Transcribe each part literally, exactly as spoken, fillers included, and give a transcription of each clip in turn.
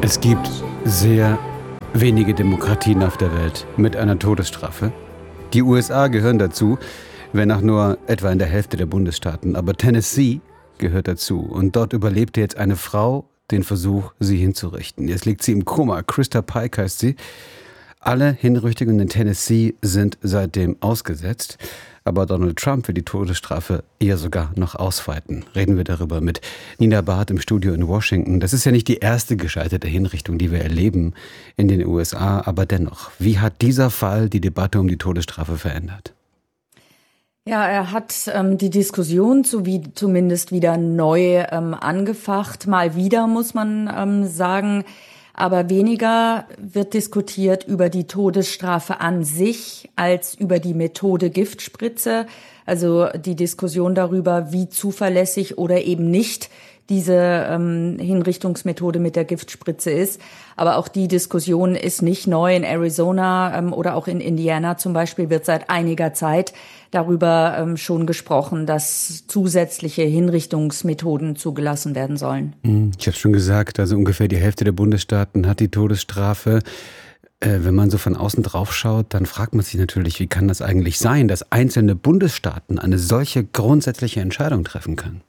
Es gibt sehr wenige Demokratien auf der Welt mit einer Todesstrafe. Die U S A gehören dazu, wenn auch nur etwa in der Hälfte der Bundesstaaten. Aber Tennessee gehört dazu. Und dort überlebte jetzt eine Frau den Versuch, sie hinzurichten. Jetzt liegt sie im Koma. Krista Pike heißt sie. Alle Hinrichtungen in Tennessee sind seitdem ausgesetzt. Aber Donald Trump will die Todesstrafe eher sogar noch ausweiten. Reden wir darüber mit Nina Barth im Studio in Washington. Das ist ja nicht die erste gescheiterte Hinrichtung, die wir erleben in den U S A. Aber dennoch, wie hat dieser Fall die Debatte um die Todesstrafe verändert? Ja, er hat ähm, die Diskussion zu wie, zumindest wieder neu ähm, angefacht. Mal wieder, muss man ähm, sagen. Aber weniger wird diskutiert über die Todesstrafe an sich als über die Methode Giftspritze. Also die Diskussion darüber, wie zuverlässig oder eben nicht diese ähm, Hinrichtungsmethode mit der Giftspritze ist. Aber auch die Diskussion ist nicht neu. In Arizona ähm, oder auch in Indiana zum Beispiel wird seit einiger Zeit darüber ähm, schon gesprochen, dass zusätzliche Hinrichtungsmethoden zugelassen werden sollen. Ich habe schon gesagt, also ungefähr die Hälfte der Bundesstaaten hat die Todesstrafe. Äh, wenn man so von außen drauf schaut, dann fragt man sich natürlich, wie kann das eigentlich sein, dass einzelne Bundesstaaten eine solche grundsätzliche Entscheidung treffen können?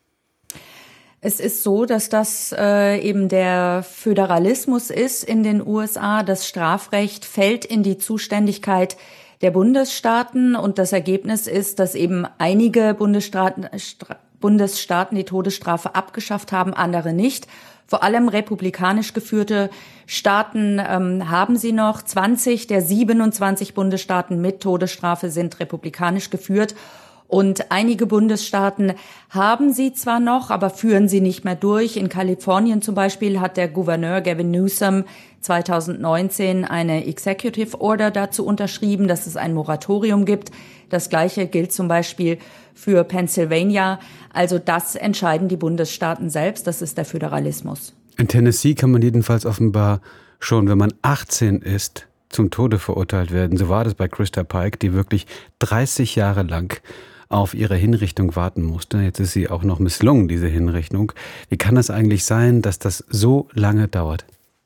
Es ist so, dass das äh, eben der Föderalismus ist in den U S A. Das Strafrecht fällt in die Zuständigkeit der Bundesstaaten und das Ergebnis ist, dass eben einige Bundesstaaten, Stra- Bundesstaaten die Todesstrafe abgeschafft haben, andere nicht. Vor allem republikanisch geführte Staaten ähm, haben sie noch. zwanzig der siebenundzwanzig Bundesstaaten mit Todesstrafe sind republikanisch geführt. Und einige Bundesstaaten haben sie zwar noch, aber führen sie nicht mehr durch. In Kalifornien zum Beispiel hat der Gouverneur Gavin Newsom zweitausendneunzehn eine Executive Order dazu unterschrieben, dass es ein Moratorium gibt. Das Gleiche gilt zum Beispiel für Pennsylvania. Also das entscheiden die Bundesstaaten selbst. Das ist der Föderalismus. In Tennessee kann man jedenfalls offenbar schon, wenn man achtzehn ist, zum Tode verurteilt werden. So war das bei Krista Pike, die wirklich dreißig Jahre lang auf ihre Hinrichtung warten musste. Jetzt ist sie auch noch misslungen, diese Hinrichtung. Wie kann das eigentlich sein, dass das so lange dauert?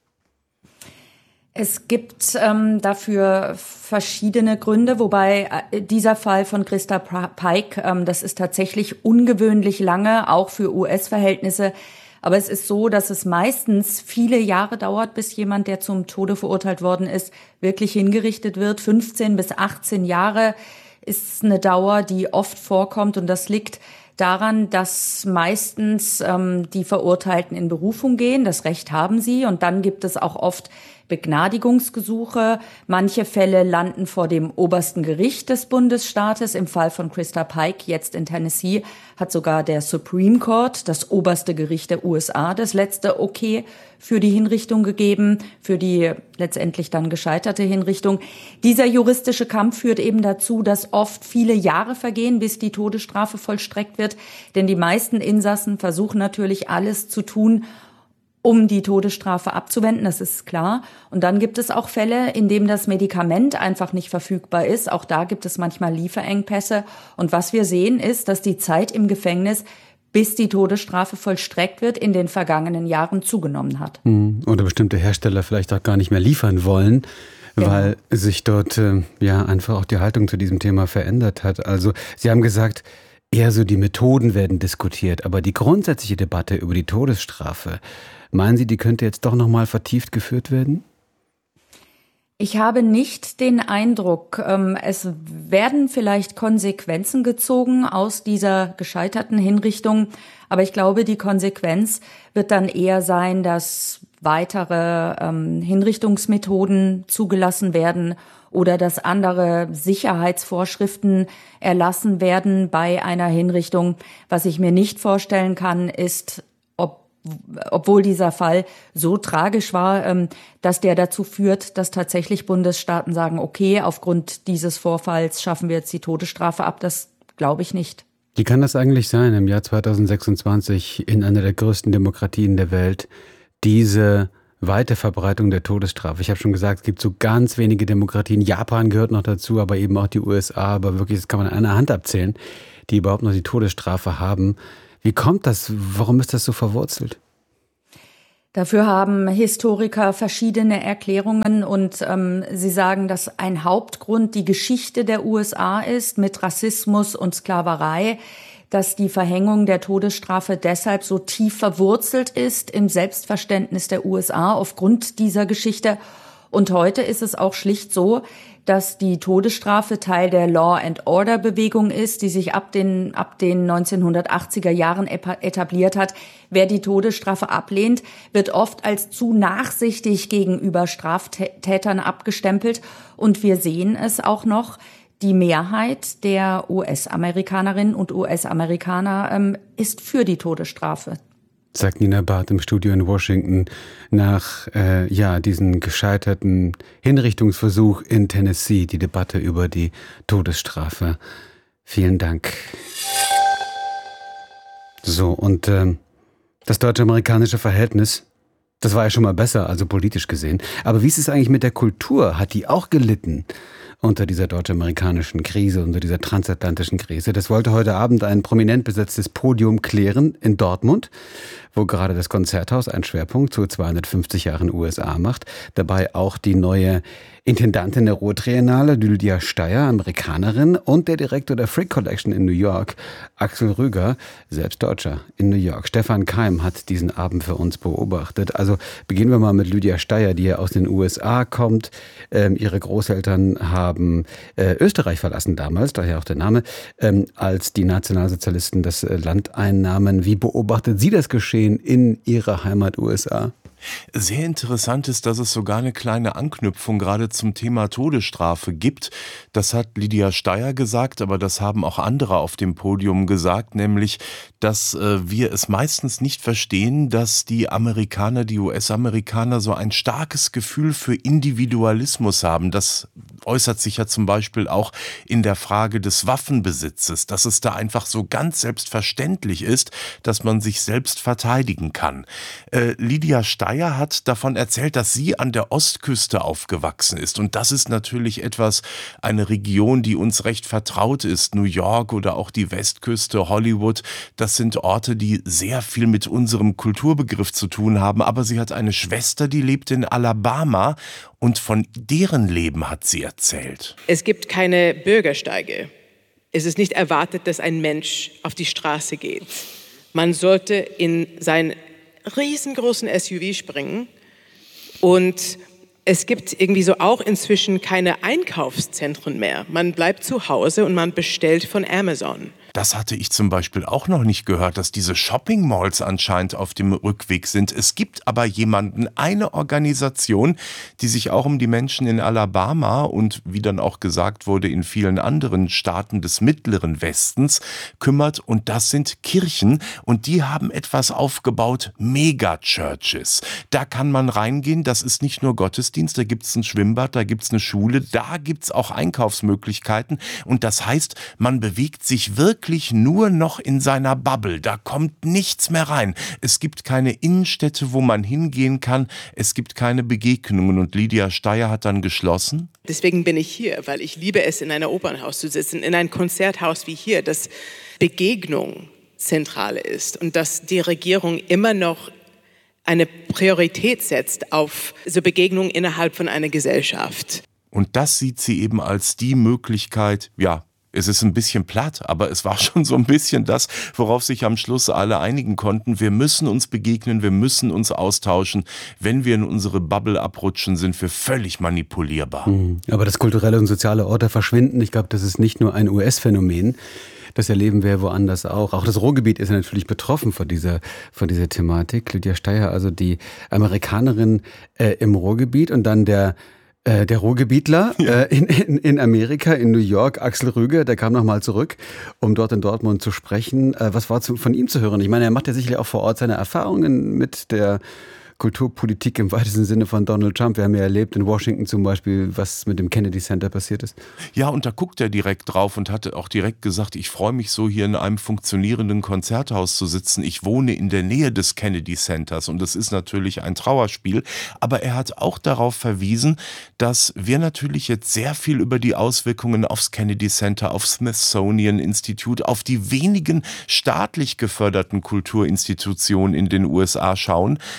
Es gibt ähm, dafür verschiedene Gründe, wobei äh, dieser Fall von Krista Pike, ähm, das ist tatsächlich ungewöhnlich lange, auch für U S-Verhältnisse. Aber es ist so, dass es meistens viele Jahre dauert, bis jemand, der zum Tode verurteilt worden ist, wirklich hingerichtet wird. fünfzehn bis achtzehn Jahre ist eine Dauer, die oft vorkommt. Und das liegt daran, dass meistens ähm, die Verurteilten in Berufung gehen. Das Recht haben sie. Und dann gibt es auch oft Begnadigungsgesuche. Manche Fälle landen vor dem obersten Gericht des Bundesstaates. Im Fall von Krista Pike, jetzt in Tennessee, hat sogar der Supreme Court, das oberste Gericht der U S A, das letzte Okay für die Hinrichtung gegeben, für die letztendlich dann gescheiterte Hinrichtung. Dieser juristische Kampf führt eben dazu, dass oft viele Jahre vergehen, bis die Todesstrafe vollstreckt wird. Denn die meisten Insassen versuchen natürlich alles zu tun, um die Todesstrafe abzuwenden, das ist klar. Und dann gibt es auch Fälle, in denen das Medikament einfach nicht verfügbar ist. Auch da gibt es manchmal Lieferengpässe. Und was wir sehen, ist, dass die Zeit im Gefängnis, bis die Todesstrafe vollstreckt wird, in den vergangenen Jahren zugenommen hat. Oder bestimmte Hersteller vielleicht auch gar nicht mehr liefern wollen, genau, weil sich dort äh, ja einfach auch die Haltung zu diesem Thema verändert hat. Also Sie haben gesagt, eher so die Methoden werden diskutiert, aber die grundsätzliche Debatte über die Todesstrafe, meinen Sie, die könnte jetzt doch nochmal vertieft geführt werden? Ich habe nicht den Eindruck, es werden vielleicht Konsequenzen gezogen aus dieser gescheiterten Hinrichtung, aber ich glaube, die Konsequenz wird dann eher sein, dass weitere ähm, Hinrichtungsmethoden zugelassen werden oder dass andere Sicherheitsvorschriften erlassen werden bei einer Hinrichtung. Was ich mir nicht vorstellen kann, ist, obwohl dieser Fall so tragisch war, dass der dazu führt, dass tatsächlich Bundesstaaten sagen, okay, aufgrund dieses Vorfalls schaffen wir jetzt die Todesstrafe ab. Das glaube ich nicht. Wie kann das eigentlich sein, im Jahr zweitausendsechsundzwanzig in einer der größten Demokratien der Welt, diese weite Verbreitung der Todesstrafe? Ich habe schon gesagt, es gibt so ganz wenige Demokratien. Japan gehört noch dazu, aber eben auch die U S A. Aber wirklich, das kann man an einer Hand abzählen, die überhaupt noch die Todesstrafe haben. Wie kommt das? Warum ist das so verwurzelt? Dafür haben Historiker verschiedene Erklärungen und ähm, sie sagen, dass ein Hauptgrund die Geschichte der U S A ist mit Rassismus und Sklaverei, dass die Verhängung der Todesstrafe deshalb so tief verwurzelt ist im Selbstverständnis der U S A aufgrund dieser Geschichte. Und heute ist es auch schlicht so, dass die Todesstrafe Teil der Law-and-Order-Bewegung ist, die sich ab den, ab den neunzehnhundertachtziger Jahren etabliert hat. Wer die Todesstrafe ablehnt, wird oft als zu nachsichtig gegenüber Straftätern abgestempelt. Und wir sehen es auch noch, die Mehrheit der U S-Amerikanerinnen und U S-Amerikaner ähm, ist für die Todesstrafe. Sagt Nina Barth im Studio in Washington nach äh, ja diesen gescheiterten Hinrichtungsversuch in Tennessee, die Debatte über die Todesstrafe. Vielen Dank. So, und äh, das deutsch-amerikanische Verhältnis, das war ja schon mal besser, also politisch gesehen. Aber wie ist es eigentlich mit der Kultur? Hat die auch gelitten unter dieser deutsch-amerikanischen Krise, unter dieser transatlantischen Krise? Das wollte heute Abend ein prominent besetztes Podium klären in Dortmund, wo gerade das Konzerthaus einen Schwerpunkt zu zweihundertfünfzig Jahren U S A macht. Dabei auch die neue Intendantin der Ruhr-Triennale, Lydia Steyer, Amerikanerin, und der Direktor der Frick Collection in New York, Axel Rüger, selbst Deutscher in New York. Stefan Keim hat diesen Abend für uns beobachtet. Also beginnen wir mal mit Lydia Steyer, die ja aus den U S A kommt. Ähm, ihre Großeltern haben äh, Österreich verlassen damals, daher auch der Name, ähm, als die Nationalsozialisten das äh, Land einnahmen. Wie beobachtet sie das Geschehen in ihrer Heimat U S A? Sehr interessant ist, dass es sogar eine kleine Anknüpfung gerade zum Thema Todesstrafe gibt. Das hat Lydia Steyer gesagt, aber das haben auch andere auf dem Podium gesagt, nämlich, dass äh, wir es meistens nicht verstehen, dass die Amerikaner, die U S-Amerikaner so ein starkes Gefühl für Individualismus haben. Das äußert sich ja zum Beispiel auch in der Frage des Waffenbesitzes, dass es da einfach so ganz selbstverständlich ist, dass man sich selbst verteidigen kann. Äh, Lydia Steyer hat davon erzählt, dass sie an der Ostküste aufgewachsen ist. Und das ist natürlich etwas, eine Region, die uns recht vertraut ist. New York oder auch die Westküste, Hollywood, das sind Orte, die sehr viel mit unserem Kulturbegriff zu tun haben. Aber sie hat eine Schwester, die lebt in Alabama, und von deren Leben hat sie erzählt. Es gibt keine Bürgersteige. Es ist nicht erwartet, dass ein Mensch auf die Straße geht. Man sollte in sein riesengroßen S U V springen, und es gibt irgendwie so auch inzwischen keine Einkaufszentren mehr. Man bleibt zu Hause und man bestellt von Amazon. Das hatte ich zum Beispiel auch noch nicht gehört, dass diese Shopping-Malls anscheinend auf dem Rückweg sind. Es gibt aber jemanden, eine Organisation, die sich auch um die Menschen in Alabama und, wie dann auch gesagt wurde, in vielen anderen Staaten des Mittleren Westens kümmert. Und das sind Kirchen, und die haben etwas aufgebaut, Mega-Churches. Da kann man reingehen, das ist nicht nur Gottesdienst, da gibt es ein Schwimmbad, da gibt es eine Schule, da gibt es auch Einkaufsmöglichkeiten. Und das heißt, man bewegt sich wirklich nur noch in seiner Bubble. Da kommt nichts mehr rein. Es gibt keine Innenstädte, wo man hingehen kann. Es gibt keine Begegnungen. Und Lydia Steyer hat dann geschlossen: Deswegen bin ich hier, weil ich liebe es, in einem Opernhaus zu sitzen, in einem Konzerthaus wie hier, dass Begegnung zentral ist und dass die Regierung immer noch eine Priorität setzt auf so Begegnungen innerhalb von einer Gesellschaft. Und das sieht sie eben als die Möglichkeit, ja, es ist ein bisschen platt, aber es war schon so ein bisschen das, worauf sich am Schluss alle einigen konnten. Wir müssen uns begegnen, wir müssen uns austauschen. Wenn wir in unsere Bubble abrutschen, sind wir völlig manipulierbar. Aber das kulturelle und soziale Orte verschwinden, ich glaube, das ist nicht nur ein U S-Phänomen. Das erleben wir woanders auch. Auch das Ruhrgebiet ist natürlich betroffen von dieser, von dieser Thematik. Lydia Steyer, also die Amerikanerin äh, im Ruhrgebiet, und dann der Der Ruhrgebietler ja. äh, in, in, in Amerika, in New York, Axel Rüger, der kam nochmal zurück, um dort in Dortmund zu sprechen. Äh, was war zu, von ihm zu hören? Ich meine, er macht ja sicherlich auch vor Ort seine Erfahrungen mit der Kulturpolitik im weitesten Sinne von Donald Trump. Wir haben ja erlebt in Washington zum Beispiel, was mit dem Kennedy Center passiert ist. Ja, und da guckt er direkt drauf und hatte auch direkt gesagt, ich freue mich so, hier in einem funktionierenden Konzerthaus zu sitzen. Ich wohne in der Nähe des Kennedy Centers, und das ist natürlich ein Trauerspiel. Aber er hat auch darauf verwiesen, dass wir natürlich jetzt sehr viel über die Auswirkungen aufs Kennedy Center, aufs Smithsonian Institute, auf die wenigen staatlich geförderten Kulturinstitutionen in den U S A schauen. Aber er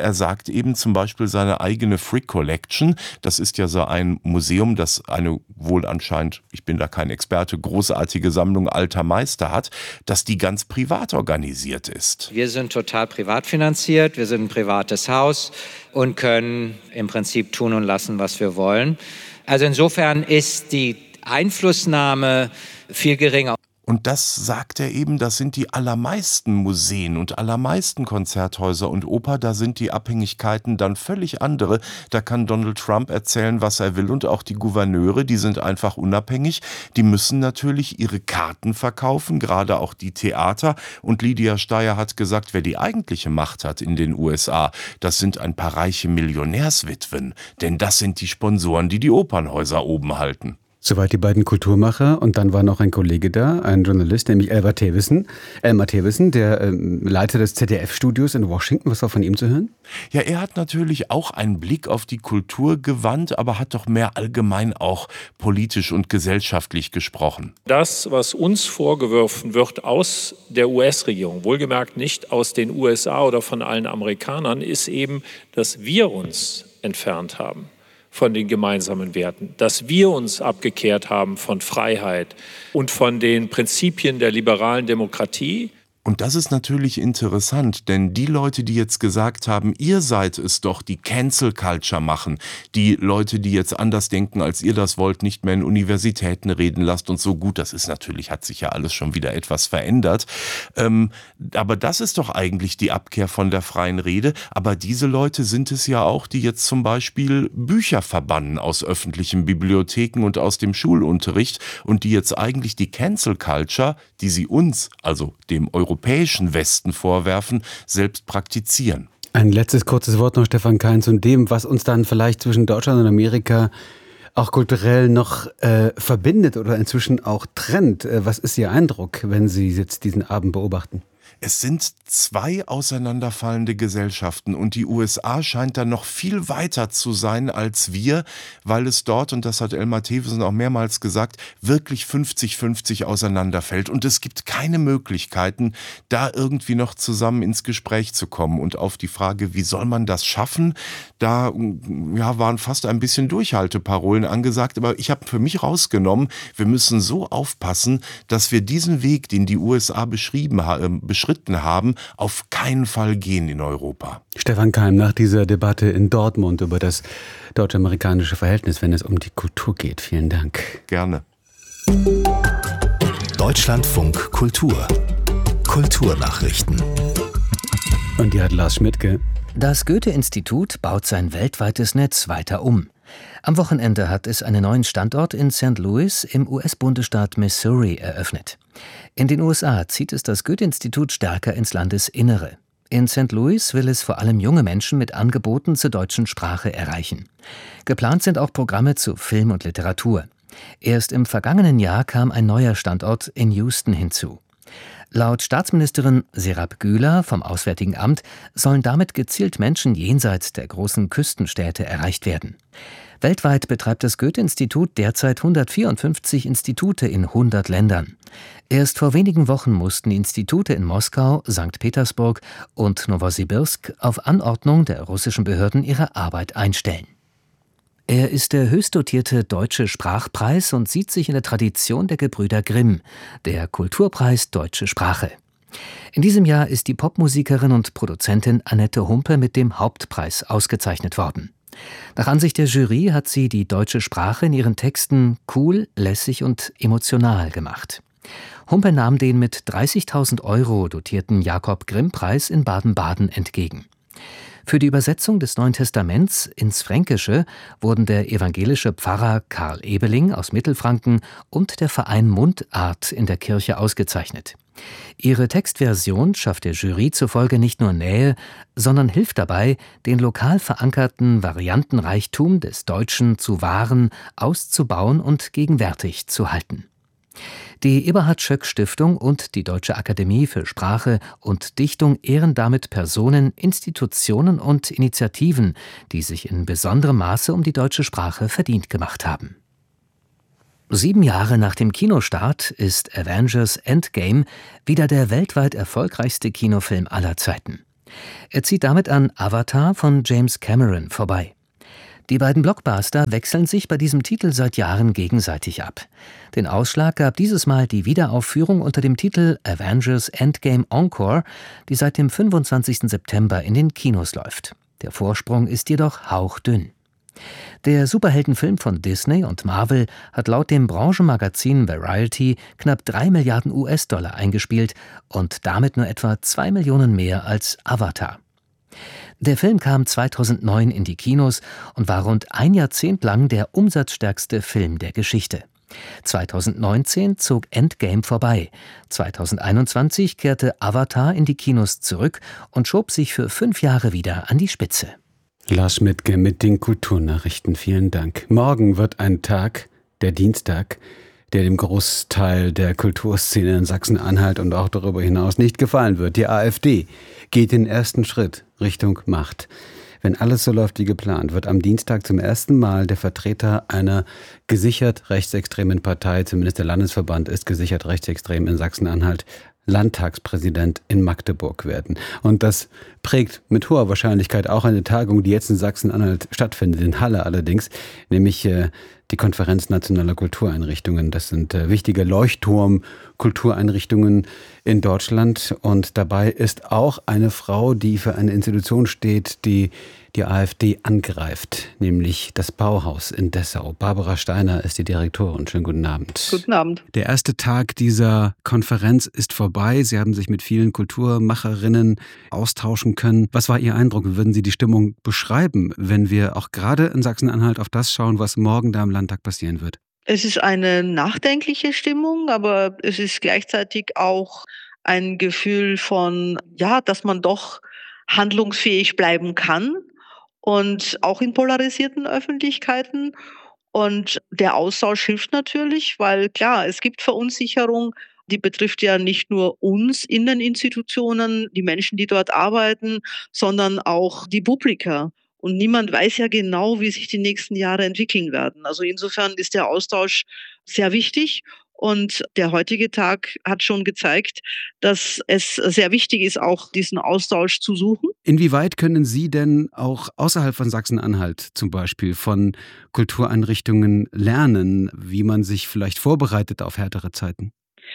er sagt eben zum Beispiel seine eigene Frick Collection, das ist ja so ein Museum, das eine wohl anscheinend, ich bin da kein Experte, großartige Sammlung alter Meister hat, dass die ganz privat organisiert ist. Wir sind total privat finanziert, wir sind ein privates Haus und können im Prinzip tun und lassen, was wir wollen. Also insofern ist die Einflussnahme viel geringer. Und das sagt er eben, das sind die allermeisten Museen und allermeisten Konzerthäuser und Oper, da sind die Abhängigkeiten dann völlig andere. Da kann Donald Trump erzählen, was er will und auch die Gouverneure, die sind einfach unabhängig. Die müssen natürlich ihre Karten verkaufen, gerade auch die Theater. Und Lydia Steyer hat gesagt, wer die eigentliche Macht hat in den U S A, das sind ein paar reiche Millionärswitwen. Denn das sind die Sponsoren, die die Opernhäuser oben halten. Soweit die beiden Kulturmacher, und dann war noch ein Kollege da, ein Journalist, nämlich Elmar Thewissen, Elmar Thewissen, der ähm, Leiter des Z D F-Studios in Washington. Was war von ihm zu hören? Ja, er hat natürlich auch einen Blick auf die Kultur gewandt, aber hat doch mehr allgemein auch politisch und gesellschaftlich gesprochen. Das, was uns vorgeworfen wird aus der U S-Regierung, wohlgemerkt nicht aus den U S A oder von allen Amerikanern, ist eben, dass wir uns entfernt haben von den gemeinsamen Werten, dass wir uns abgekehrt haben von Freiheit und von den Prinzipien der liberalen Demokratie. Und das ist natürlich interessant, denn die Leute, die jetzt gesagt haben, ihr seid es doch, die Cancel Culture machen, die Leute, die jetzt anders denken, als ihr das wollt, nicht mehr in Universitäten reden lasst und so, gut, das ist natürlich, hat sich ja alles schon wieder etwas verändert. Ähm, aber das ist doch eigentlich die Abkehr von der freien Rede. Aber diese Leute sind es ja auch, die jetzt zum Beispiel Bücher verbannen aus öffentlichen Bibliotheken und aus dem Schulunterricht und die jetzt eigentlich die Cancel Culture, die sie uns, also dem Europäischen europäischen Westen vorwerfen, selbst praktizieren. Ein letztes kurzes Wort noch, Stefan Kainz, und dem, was uns dann vielleicht zwischen Deutschland und Amerika auch kulturell noch äh, verbindet oder inzwischen auch trennt. Äh, was ist Ihr Eindruck, wenn Sie jetzt diesen Abend beobachten? Es sind zwei auseinanderfallende Gesellschaften und die U S A scheint da noch viel weiter zu sein als wir, weil es dort, und das hat Elmar Thewissen auch mehrmals gesagt, wirklich fünfzig fünfzig auseinanderfällt und es gibt keine Möglichkeiten, da irgendwie noch zusammen ins Gespräch zu kommen. Und auf die Frage, wie soll man das schaffen, da ja, waren fast ein bisschen Durchhalteparolen angesagt, aber ich habe für mich rausgenommen, wir müssen so aufpassen, dass wir diesen Weg, den die U S A beschrieben haben, beschrieben haben, auf keinen Fall gehen in Europa. Stefan Keim, nach dieser Debatte in Dortmund über das deutsch-amerikanische Verhältnis, wenn es um die Kultur geht. Vielen Dank. Gerne. Deutschlandfunk Kultur. Kulturnachrichten. Und die hat Lars Schmidtke. Das Goethe-Institut baut sein weltweites Netz weiter um. Am Wochenende hat es einen neuen Standort in Saint Louis im U S-Bundesstaat Missouri eröffnet. In den U S A zieht es das Goethe-Institut stärker ins Landesinnere. In Saint Louis will es vor allem junge Menschen mit Angeboten zur deutschen Sprache erreichen. Geplant sind auch Programme zu Film und Literatur. Erst im vergangenen Jahr kam ein neuer Standort in Houston hinzu. Laut Staatsministerin Serap Güler vom Auswärtigen Amt sollen damit gezielt Menschen jenseits der großen Küstenstädte erreicht werden. Weltweit betreibt das Goethe-Institut derzeit hundertvierundfünfzig Institute in hundert Ländern. Erst vor wenigen Wochen mussten die Institute in Moskau, Sankt Petersburg und Nowosibirsk auf Anordnung der russischen Behörden ihre Arbeit einstellen. Er ist der höchst dotierte Deutsche Sprachpreis und sieht sich in der Tradition der Gebrüder Grimm, der Kulturpreis Deutsche Sprache. In diesem Jahr ist die Popmusikerin und Produzentin Annette Humpe mit dem Hauptpreis ausgezeichnet worden. Nach Ansicht der Jury hat sie die deutsche Sprache in ihren Texten cool, lässig und emotional gemacht. Humpe nahm den mit dreißigtausend Euro dotierten Jakob-Grimm-Preis in Baden-Baden entgegen. Für die Übersetzung des Neuen Testaments ins Fränkische wurden der evangelische Pfarrer Karl Ebeling aus Mittelfranken und der Verein Mundart in der Kirche ausgezeichnet. Ihre Textversion schafft der Jury zufolge nicht nur Nähe, sondern hilft dabei, den lokal verankerten Variantenreichtum des Deutschen zu wahren, auszubauen und gegenwärtig zu halten. Die Eberhard-Schöck-Stiftung und die Deutsche Akademie für Sprache und Dichtung ehren damit Personen, Institutionen und Initiativen, die sich in besonderem Maße um die deutsche Sprache verdient gemacht haben. Sieben Jahre nach dem Kinostart ist Avengers Endgame wieder der weltweit erfolgreichste Kinofilm aller Zeiten. Er zieht damit an Avatar von James Cameron vorbei. Die beiden Blockbuster wechseln sich bei diesem Titel seit Jahren gegenseitig ab. Den Ausschlag gab dieses Mal die Wiederaufführung unter dem Titel Avengers Endgame Encore, die seit dem fünfundzwanzigsten September in den Kinos läuft. Der Vorsprung ist jedoch hauchdünn. Der Superheldenfilm von Disney und Marvel hat laut dem Branchenmagazin Variety knapp drei Milliarden U S-Dollar eingespielt und damit nur etwa zwei Millionen mehr als Avatar. Der Film kam zweitausendneun in die Kinos und war rund ein Jahrzehnt lang der umsatzstärkste Film der Geschichte. zweitausendneunzehn zog Endgame vorbei. zweitausendeinundzwanzig kehrte Avatar in die Kinos zurück und schob sich für fünf Jahre wieder an die Spitze. Lars Schmidtke mit den Kulturnachrichten. Vielen Dank. Morgen wird ein Tag, der Dienstag, der dem Großteil der Kulturszene in Sachsen-Anhalt und auch darüber hinaus nicht gefallen wird. Die AfD geht den ersten Schritt Richtung Macht. Wenn alles so läuft wie geplant, wird am Dienstag zum ersten Mal der Vertreter einer gesichert rechtsextremen Partei, zumindest der Landesverband ist gesichert rechtsextrem in Sachsen-Anhalt, Landtagspräsident in Magdeburg werden. Und das prägt mit hoher Wahrscheinlichkeit auch eine Tagung, die jetzt in Sachsen-Anhalt stattfindet, in Halle allerdings, nämlich äh, die Konferenz nationaler Kultureinrichtungen. Das sind äh, wichtige Leuchtturm-Kultureinrichtungen in Deutschland. Und dabei ist auch eine Frau, die für eine Institution steht, die die AfD angreift, nämlich das Bauhaus in Dessau. Barbara Steiner ist die Direktorin. Schönen guten Abend. Guten Abend. Der erste Tag dieser Konferenz ist vorbei. Sie haben sich mit vielen Kulturmacherinnen austauschen können. Was war Ihr Eindruck? Wie würden Sie die Stimmung beschreiben, wenn wir auch gerade in Sachsen-Anhalt auf das schauen, was morgen da im Landtag passieren wird? Es ist eine nachdenkliche Stimmung, aber es ist gleichzeitig auch ein Gefühl von, ja, dass man doch handlungsfähig bleiben kann. Und auch in polarisierten Öffentlichkeiten. Und der Austausch hilft natürlich, weil klar, es gibt Verunsicherung, die betrifft ja nicht nur uns in den Institutionen, die Menschen, die dort arbeiten, sondern auch die Publika. Und niemand weiß ja genau, wie sich die nächsten Jahre entwickeln werden. Also insofern ist der Austausch sehr wichtig. Und der heutige Tag hat schon gezeigt, dass es sehr wichtig ist, auch diesen Austausch zu suchen. Inwieweit können Sie denn auch außerhalb von Sachsen-Anhalt zum Beispiel von Kultureinrichtungen lernen, wie man sich vielleicht vorbereitet auf härtere Zeiten?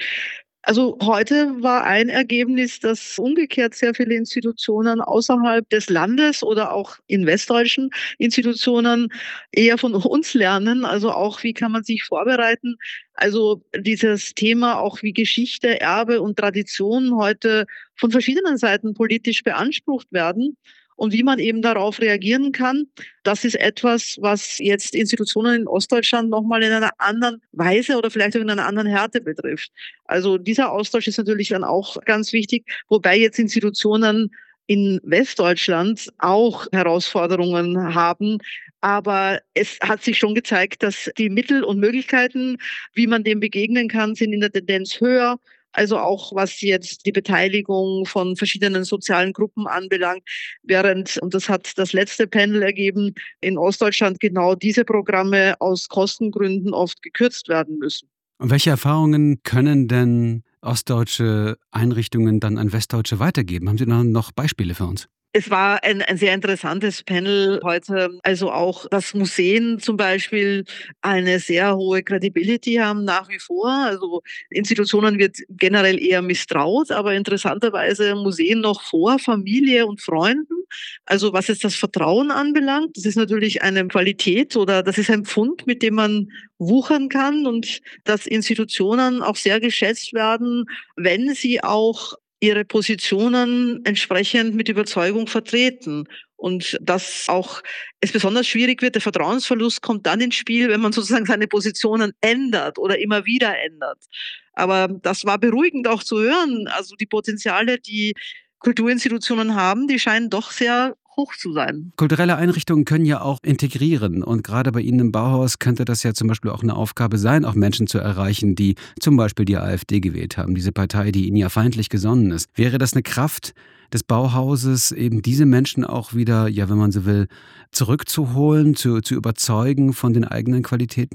Also heute war ein Ergebnis, dass umgekehrt sehr viele Institutionen außerhalb des Landes oder auch in westdeutschen Institutionen eher von uns lernen. Also auch, wie kann man sich vorbereiten? Also dieses Thema auch wie Geschichte, Erbe und Tradition heute von verschiedenen Seiten politisch beansprucht werden. Und wie man eben darauf reagieren kann, das ist etwas, was jetzt Institutionen in Ostdeutschland nochmal in einer anderen Weise oder vielleicht auch in einer anderen Härte betrifft. Also dieser Austausch ist natürlich dann auch ganz wichtig, wobei jetzt Institutionen in Westdeutschland auch Herausforderungen haben. Aber es hat sich schon gezeigt, dass die Mittel und Möglichkeiten, wie man dem begegnen kann, sind in der Tendenz höher. Also auch was jetzt die Beteiligung von verschiedenen sozialen Gruppen anbelangt, während, und das hat das letzte Panel ergeben, in Ostdeutschland genau diese Programme aus Kostengründen oft gekürzt werden müssen. Und welche Erfahrungen können denn ostdeutsche Einrichtungen dann an Westdeutsche weitergeben? Haben Sie noch Beispiele für uns? Es war ein, ein sehr interessantes Panel heute. Also auch, dass Museen zum Beispiel eine sehr hohe Credibility haben nach wie vor. Also Institutionen wird generell eher misstraut, aber interessanterweise Museen noch vor Familie und Freunden. Also was jetzt das Vertrauen anbelangt, das ist natürlich eine Qualität oder das ist ein Pfund, mit dem man wuchern kann und dass Institutionen auch sehr geschätzt werden, wenn sie auch ihre Positionen entsprechend mit Überzeugung vertreten. Und dass auch es besonders schwierig wird, der Vertrauensverlust kommt dann ins Spiel, wenn man sozusagen seine Positionen ändert oder immer wieder ändert. Aber das war beruhigend auch zu hören. Also die Potenziale, die Kulturinstitutionen haben, die scheinen doch sehr hoch zu sein. Kulturelle Einrichtungen können ja auch integrieren und gerade bei Ihnen im Bauhaus könnte das ja zum Beispiel auch eine Aufgabe sein, auch Menschen zu erreichen, die zum Beispiel die AfD gewählt haben, diese Partei, die Ihnen ja feindlich gesonnen ist. Wäre das eine Kraft des Bauhauses, eben diese Menschen auch wieder, ja, wenn man so will, zurückzuholen, zu, zu überzeugen von den eigenen Qualitäten?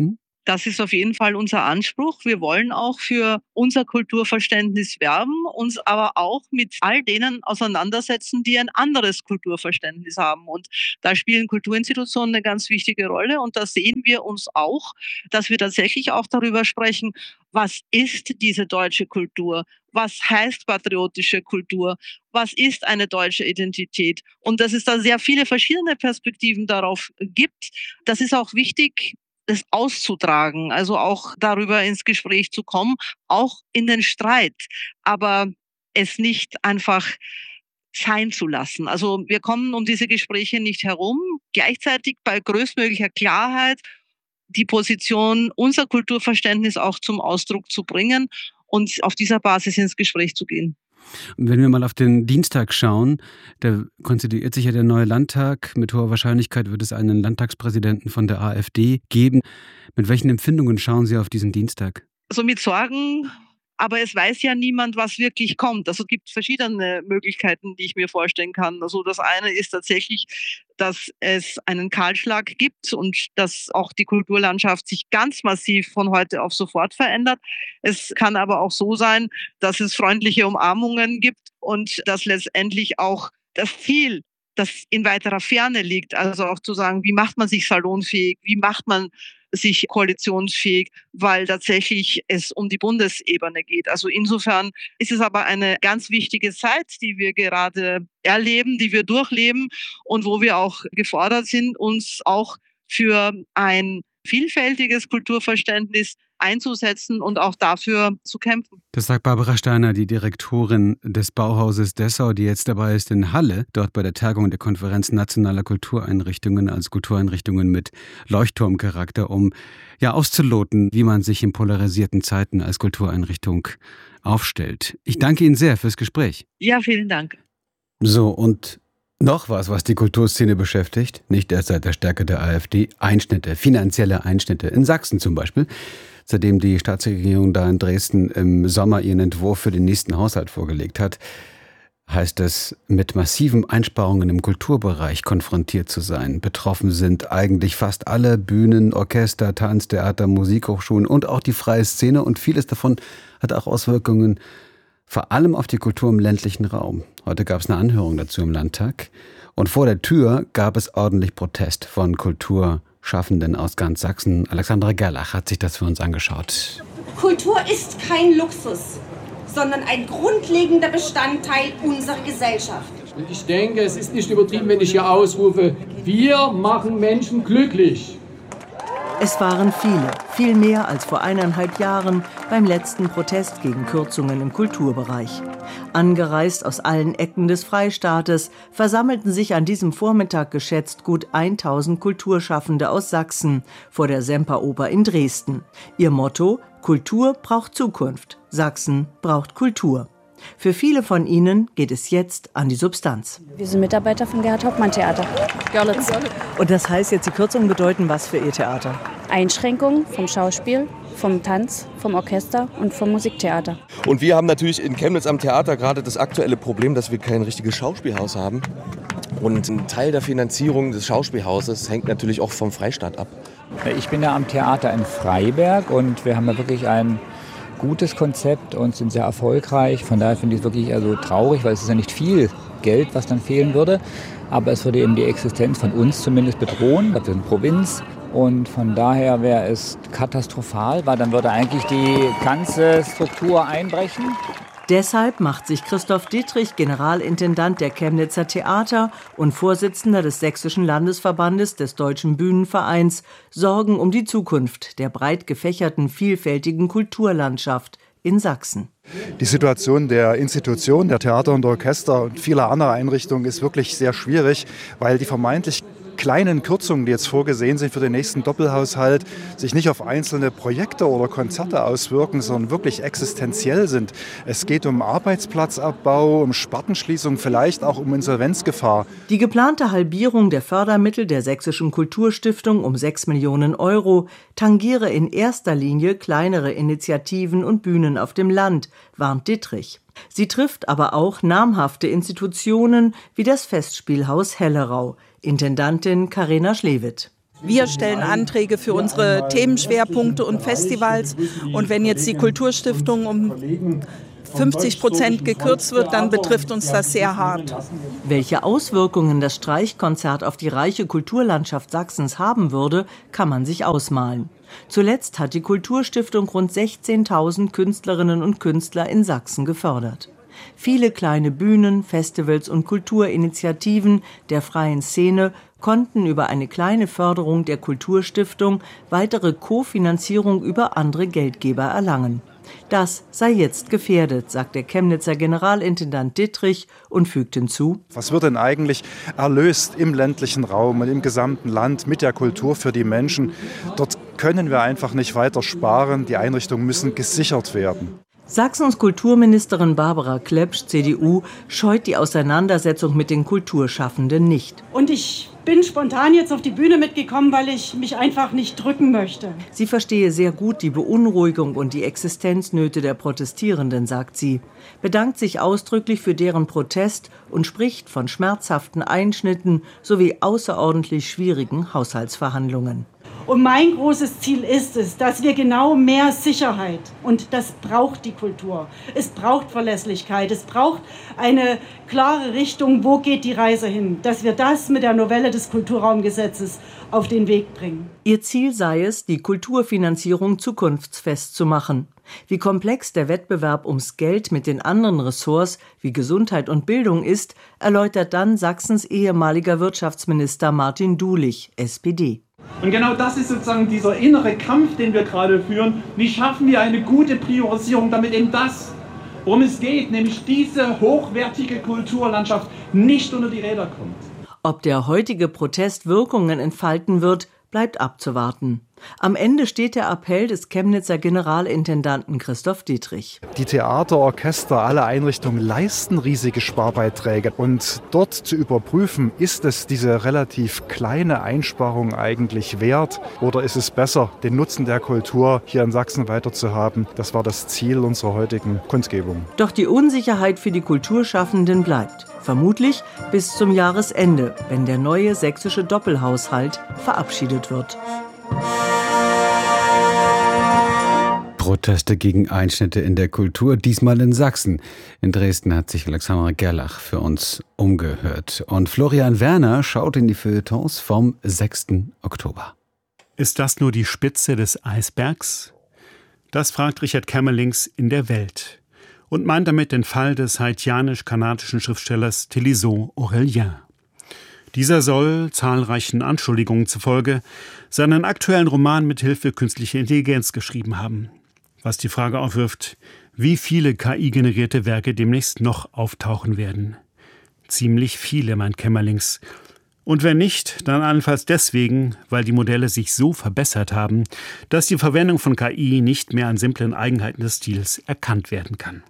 Das ist auf jeden Fall unser Anspruch. Wir wollen auch für unser Kulturverständnis werben, uns aber auch mit all denen auseinandersetzen, die ein anderes Kulturverständnis haben. Und da spielen Kulturinstitutionen eine ganz wichtige Rolle. Und da sehen wir uns auch, dass wir tatsächlich auch darüber sprechen, was ist diese deutsche Kultur? Was heißt patriotische Kultur? Was ist eine deutsche Identität? Und dass es da sehr viele verschiedene Perspektiven darauf gibt. Das ist auch wichtig, das auszutragen, also auch darüber ins Gespräch zu kommen, auch in den Streit, aber es nicht einfach sein zu lassen. Also wir kommen um diese Gespräche nicht herum. Gleichzeitig bei größtmöglicher Klarheit die Position, unser Kulturverständnis auch zum Ausdruck zu bringen und auf dieser Basis ins Gespräch zu gehen. Wenn wir mal auf den Dienstag schauen, da konstituiert sich ja der neue Landtag. Mit hoher Wahrscheinlichkeit wird es einen Landtagspräsidenten von der AfD geben. Mit welchen Empfindungen schauen Sie auf diesen Dienstag? Also mit Sorgen, aber es weiß ja niemand, was wirklich kommt. Also es gibt verschiedene Möglichkeiten, die ich mir vorstellen kann. Also das eine ist tatsächlich, dass es einen Kahlschlag gibt und dass auch die Kulturlandschaft sich ganz massiv von heute auf sofort verändert. Es kann aber auch so sein, dass es freundliche Umarmungen gibt und dass letztendlich auch das Ziel, das in weiterer Ferne liegt, also auch zu sagen, wie macht man sich salonfähig, wie macht man sich koalitionsfähig, weil tatsächlich es um die Bundesebene geht. Also insofern ist es aber eine ganz wichtige Zeit, die wir gerade erleben, die wir durchleben und wo wir auch gefordert sind, uns auch für ein vielfältiges Kulturverständnis einzusetzen und auch dafür zu kämpfen. Das sagt Barbara Steiner, die Direktorin des Bauhauses Dessau, die jetzt dabei ist in Halle, dort bei der Tagung der Konferenz nationaler Kultureinrichtungen, also Kultureinrichtungen mit Leuchtturmcharakter, um ja auszuloten, wie man sich in polarisierten Zeiten als Kultureinrichtung aufstellt. Ich danke Ihnen sehr fürs Gespräch. Ja, vielen Dank. So, und noch was, was die Kulturszene beschäftigt, nicht erst seit der Stärke der AfD, Einschnitte, finanzielle Einschnitte, in Sachsen zum Beispiel. Seitdem die Staatsregierung da in Dresden im Sommer ihren Entwurf für den nächsten Haushalt vorgelegt hat, heißt es, mit massiven Einsparungen im Kulturbereich konfrontiert zu sein. Betroffen sind eigentlich fast alle Bühnen, Orchester, Tanztheater, Musikhochschulen und auch die freie Szene. Und vieles davon hat auch Auswirkungen vor allem auf die Kultur im ländlichen Raum. Heute gab es eine Anhörung dazu im Landtag. Und vor der Tür gab es ordentlich Protest von Kulturschaffenden aus ganz Sachsen. Alexandra Gerlach hat sich das für uns angeschaut. Kultur ist kein Luxus, sondern ein grundlegender Bestandteil unserer Gesellschaft. Ich denke, es ist nicht übertrieben, wenn ich hier ausrufe, wir machen Menschen glücklich. Es waren viele, viel mehr als vor eineinhalb Jahren beim letzten Protest gegen Kürzungen im Kulturbereich. Angereist aus allen Ecken des Freistaates versammelten sich an diesem Vormittag geschätzt gut tausend Kulturschaffende aus Sachsen vor der Semperoper in Dresden. Ihr Motto: Kultur braucht Zukunft, Sachsen braucht Kultur. Für viele von ihnen geht es jetzt an die Substanz. Wir sind Mitarbeiter vom Gerhard-Hauptmann-Theater, Görlitz. Und das heißt jetzt, die Kürzungen bedeuten was für Ihr Theater? Einschränkungen vom Schauspiel, vom Tanz, vom Orchester und vom Musiktheater. Und wir haben natürlich in Chemnitz am Theater gerade das aktuelle Problem, dass wir kein richtiges Schauspielhaus haben. Und ein Teil der Finanzierung des Schauspielhauses hängt natürlich auch vom Freistaat ab. Ich bin ja am Theater in Freiberg und wir haben ja wirklich ein gutes Konzept und sind sehr erfolgreich. Von daher finde ich es wirklich also traurig, weil es ist ja nicht viel Geld, was dann fehlen würde. Aber es würde eben die Existenz von uns zumindest bedrohen. Wir sind Provinz und von daher wäre es katastrophal, weil dann würde eigentlich die ganze Struktur einbrechen. Deshalb macht sich Christoph Dietrich, Generalintendant der Chemnitzer Theater und Vorsitzender des Sächsischen Landesverbandes des Deutschen Bühnenvereins, Sorgen um die Zukunft der breit gefächerten, vielfältigen Kulturlandschaft in Sachsen. Die Situation der Institutionen, der Theater und Orchester und vieler anderer Einrichtungen ist wirklich sehr schwierig, weil die vermeintlich kleinen Kürzungen, die jetzt vorgesehen sind für den nächsten Doppelhaushalt, sich nicht auf einzelne Projekte oder Konzerte auswirken, sondern wirklich existenziell sind. Es geht um Arbeitsplatzabbau, um Spartenschließung, vielleicht auch um Insolvenzgefahr. Die geplante Halbierung der Fördermittel der Sächsischen Kulturstiftung um sechs Millionen Euro tangiere in erster Linie kleinere Initiativen und Bühnen auf dem Land, warnt Dittrich. Sie trifft aber auch namhafte Institutionen wie das Festspielhaus Hellerau. Intendantin Carina Schlewitt. Wir stellen Anträge für unsere Themenschwerpunkte und Festivals. Und wenn jetzt die Kulturstiftung um fünfzig Prozent gekürzt wird, dann betrifft uns das sehr hart. Welche Auswirkungen das Streichkonzert auf die reiche Kulturlandschaft Sachsens haben würde, kann man sich ausmalen. Zuletzt hat die Kulturstiftung rund sechzehntausend Künstlerinnen und Künstler in Sachsen gefördert. Viele kleine Bühnen, Festivals und Kulturinitiativen der freien Szene konnten über eine kleine Förderung der Kulturstiftung weitere Kofinanzierung über andere Geldgeber erlangen. Das sei jetzt gefährdet, sagt der Chemnitzer Generalintendant Dittrich und fügt hinzu: Was wird denn eigentlich erlöst im ländlichen Raum und im gesamten Land mit der Kultur für die Menschen? Dort können wir einfach nicht weiter sparen. Die Einrichtungen müssen gesichert werden. Sachsens Kulturministerin Barbara Klepsch, C D U, scheut die Auseinandersetzung mit den Kulturschaffenden nicht. Und ich bin spontan jetzt auf die Bühne mitgekommen, weil ich mich einfach nicht drücken möchte. Sie verstehe sehr gut die Beunruhigung und die Existenznöte der Protestierenden, sagt sie, bedankt sich ausdrücklich für deren Protest und spricht von schmerzhaften Einschnitten sowie außerordentlich schwierigen Haushaltsverhandlungen. Und mein großes Ziel ist es, dass wir genau mehr Sicherheit, und das braucht die Kultur, es braucht Verlässlichkeit, es braucht eine klare Richtung, wo geht die Reise hin, dass wir das mit der Novelle des Kulturraumgesetzes auf den Weg bringen. Ihr Ziel sei es, die Kulturfinanzierung zukunftsfest zu machen. Wie komplex der Wettbewerb ums Geld mit den anderen Ressorts wie Gesundheit und Bildung ist, erläutert dann Sachsens ehemaliger Wirtschaftsminister Martin Dulich, S P D. Und genau das ist sozusagen dieser innere Kampf, den wir gerade führen. Wie schaffen wir eine gute Priorisierung, damit eben das, worum es geht, nämlich diese hochwertige Kulturlandschaft, nicht unter die Räder kommt. Ob der heutige Protest Wirkungen entfalten wird, bleibt abzuwarten. Am Ende steht der Appell des Chemnitzer Generalintendanten Christoph Dittrich. Die Theater, Orchester, alle Einrichtungen leisten riesige Sparbeiträge. Und dort zu überprüfen, ist es diese relativ kleine Einsparung eigentlich wert? Oder ist es besser, den Nutzen der Kultur hier in Sachsen weiterzuhaben? Das war das Ziel unserer heutigen Kundgebung. Doch die Unsicherheit für die Kulturschaffenden bleibt. Vermutlich bis zum Jahresende, wenn der neue sächsische Doppelhaushalt verabschiedet wird. Proteste gegen Einschnitte in der Kultur, diesmal in Sachsen. In Dresden hat sich Alexandra Gerlach für uns umgehört. Und Florian Werner schaut in die Feuilletons vom sechsten Oktober. Ist das nur die Spitze des Eisbergs? Das fragt Richard Kämmerlings in der Welt und meint damit den Fall des haitianisch-kanadischen Schriftstellers Télisot Aurélien. Dieser soll, zahlreichen Anschuldigungen zufolge, seinen aktuellen Roman mit Hilfe künstlicher Intelligenz geschrieben haben. Was die Frage aufwirft, wie viele K I-generierte Werke demnächst noch auftauchen werden. Ziemlich viele, meint Kämmerlings. Und wenn nicht, dann allenfalls deswegen, weil die Modelle sich so verbessert haben, dass die Verwendung von K I nicht mehr an simplen Eigenheiten des Stils erkannt werden kann.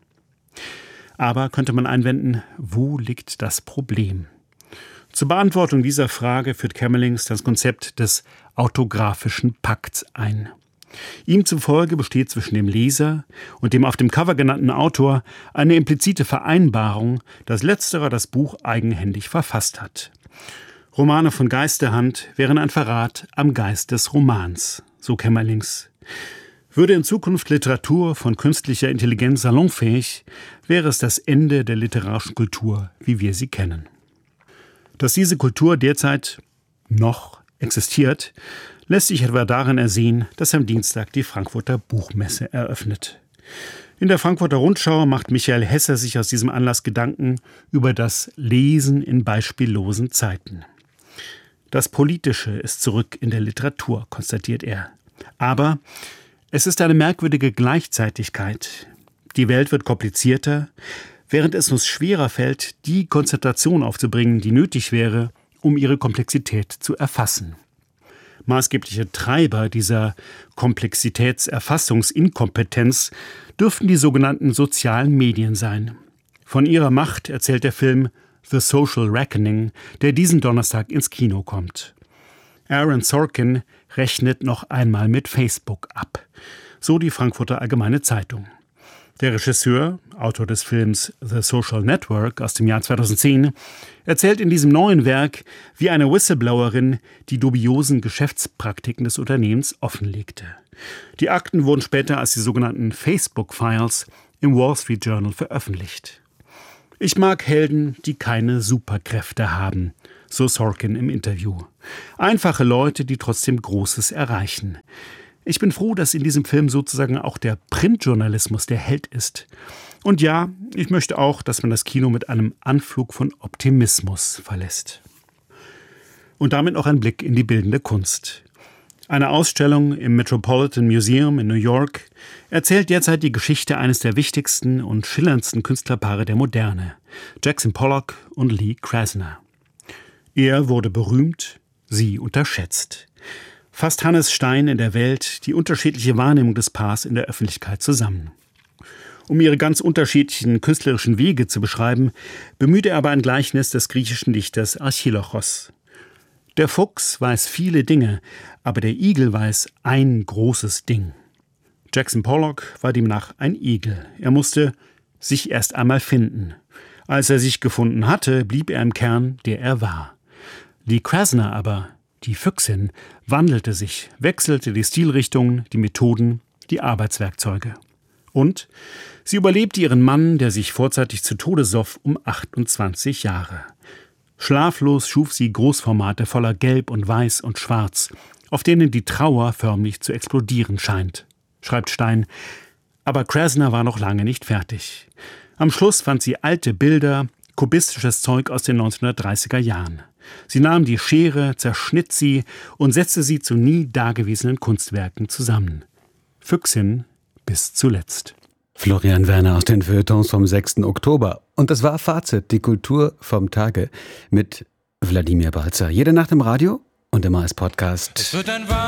Aber könnte man einwenden, wo liegt das Problem? Zur Beantwortung dieser Frage führt Kämmerlings das Konzept des autographischen Pakts ein. Ihm zufolge besteht zwischen dem Leser und dem auf dem Cover genannten Autor eine implizite Vereinbarung, dass letzterer das Buch eigenhändig verfasst hat. Romane von Geisterhand wären ein Verrat am Geist des Romans, so Kämmerlings. Würde in Zukunft Literatur von künstlicher Intelligenz salonfähig, wäre es das Ende der literarischen Kultur, wie wir sie kennen. Dass diese Kultur derzeit noch existiert, lässt sich etwa darin ersehen, dass am Dienstag die Frankfurter Buchmesse eröffnet. In der Frankfurter Rundschau macht Michael Hesser sich aus diesem Anlass Gedanken über das Lesen in beispiellosen Zeiten. Das Politische ist zurück in der Literatur, konstatiert er. Aber es ist eine merkwürdige Gleichzeitigkeit. Die Welt wird komplizierter, während es uns schwerer fällt, die Konzentration aufzubringen, die nötig wäre, um ihre Komplexität zu erfassen. Maßgebliche Treiber dieser Komplexitätserfassungsinkompetenz dürften die sogenannten sozialen Medien sein. Von ihrer Macht erzählt der Film The Social Reckoning, der diesen Donnerstag ins Kino kommt. Aaron Sorkin rechnet noch einmal mit Facebook ab, so die Frankfurter Allgemeine Zeitung. Der Regisseur, Autor des Films The Social Network aus dem Jahr zweitausendzehn, erzählt in diesem neuen Werk, wie eine Whistleblowerin die dubiosen Geschäftspraktiken des Unternehmens offenlegte. Die Akten wurden später als die sogenannten Facebook-Files im Wall Street Journal veröffentlicht. Ich mag Helden, die keine Superkräfte haben, so Sorkin im Interview. Einfache Leute, die trotzdem Großes erreichen. Ich bin froh, dass in diesem Film sozusagen auch der Printjournalismus der Held ist. Und ja, ich möchte auch, dass man das Kino mit einem Anflug von Optimismus verlässt. Und damit noch ein Blick in die bildende Kunst. Eine Ausstellung im Metropolitan Museum in New York erzählt derzeit die Geschichte eines der wichtigsten und schillerndsten Künstlerpaare der Moderne, Jackson Pollock und Lee Krasner. Er wurde berühmt, sie unterschätzt. Fasst Hannes Stein in der Welt die unterschiedliche Wahrnehmung des Paars in der Öffentlichkeit zusammen. Um ihre ganz unterschiedlichen künstlerischen Wege zu beschreiben, bemüht er aber ein Gleichnis des griechischen Dichters Archilochos. Der Fuchs weiß viele Dinge, aber der Igel weiß ein großes Ding. Jackson Pollock war demnach ein Igel. Er musste sich erst einmal finden. Als er sich gefunden hatte, blieb er im Kern, der er war. Lee Krasner aber, die Füchsin, wandelte sich, wechselte die Stilrichtungen, die Methoden, die Arbeitswerkzeuge. Und sie überlebte ihren Mann, der sich vorzeitig zu Tode soff, um achtundzwanzig Jahre. Schlaflos schuf sie Großformate voller Gelb und Weiß und Schwarz, auf denen die Trauer förmlich zu explodieren scheint, schreibt Stein. Aber Krasner war noch lange nicht fertig. Am Schluss fand sie alte Bilder, kubistisches Zeug aus den neunzehnhundertdreißiger Jahren. Sie nahm die Schere, zerschnitt sie und setzte sie zu nie dagewesenen Kunstwerken zusammen. Füchsin bis zuletzt. Florian Werner aus den Feuilletons vom sechsten Oktober. Und das war Fazit, die Kultur vom Tage mit Wladimir Balzer. Jede Nacht im Radio und immer als Podcast. Es wird ein